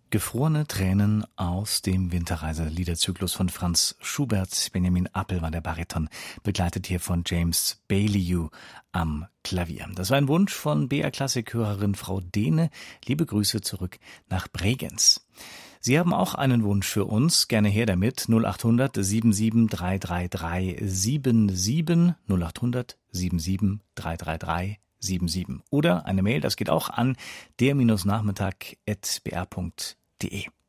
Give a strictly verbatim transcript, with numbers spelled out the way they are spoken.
Gefrorene Tränen aus dem Winterreise-Liederzyklus von Franz Schubert. Benjamin Appel war der Bariton, begleitet hier von James Baillieu am Klavier. Das war ein Wunsch von B R-Klassik-Hörerin Frau Dehne. Liebe Grüße zurück nach Bregenz. Sie haben auch einen Wunsch für uns. Gerne her damit. null acht hundert sieben sieben drei drei drei sieben sieben null acht hundert sieben sieben drei drei drei sieben sieben. Oder eine Mail, das geht auch an der Nachmittag at b r punkt d e.